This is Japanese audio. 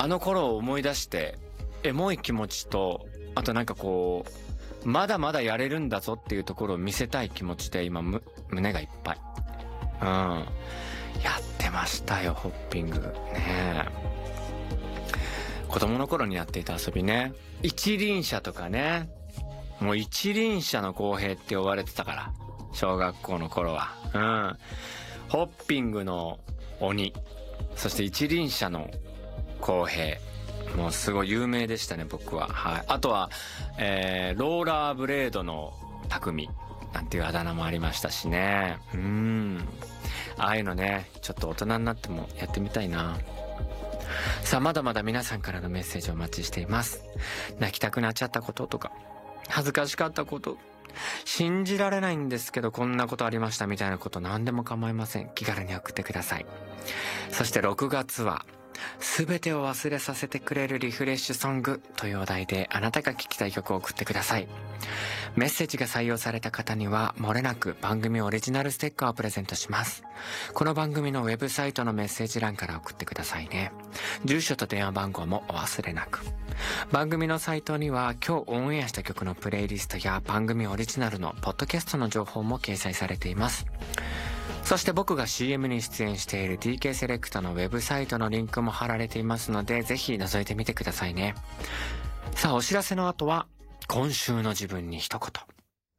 あの頃を思い出して、エモい気持ちと、あとなんかこう、まだまだやれるんだぞっていうところを見せたい気持ちで今胸がいっぱい。やってましたよ、ホッピング。ねえ。子供の頃にやっていた遊びね。一輪車とかね。もう一輪車の公平って呼ばれてたから。小学校の頃は。ホッピングの鬼。そして一輪車の公平。もうすごい有名でしたね、僕は。はい。あとは、ローラーブレードの匠なんていうあだ名もありましたしね。ああいうのね、ちょっと大人になってもやってみたいな。さあ、まだまだ皆さんからのメッセージをお待ちしています。泣きたくなっちゃったこととか、恥ずかしかったこと、信じられないんですけどこんなことありましたみたいなこと何でも構いません。気軽に送ってください。そして6月は、すべてを忘れさせてくれるリフレッシュソングというお題であなたが聴きたい曲を送ってください。メッセージが採用された方には漏れなく番組オリジナルステッカーをプレゼントします。この番組のウェブサイトのメッセージ欄から送ってくださいね。住所と電話番号もお忘れなく。番組のサイトには今日オンエアした曲のプレイリストや番組オリジナルのポッドキャストの情報も掲載されています。そして僕が CM に出演している TK セレクトのウェブサイトのリンクも貼られていますので、ぜひ覗いてみてくださいね。さあ、お知らせの後は今週の自分に一言。